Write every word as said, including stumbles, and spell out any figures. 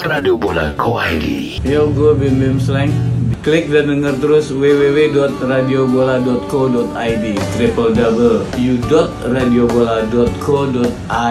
Radio Bola dot co dot I D. Yo, gue Bim Bim Slang. Klik dan denger terus w w w dot radio bola dot co dot i d, triple w dot radio bola dot co dot i d.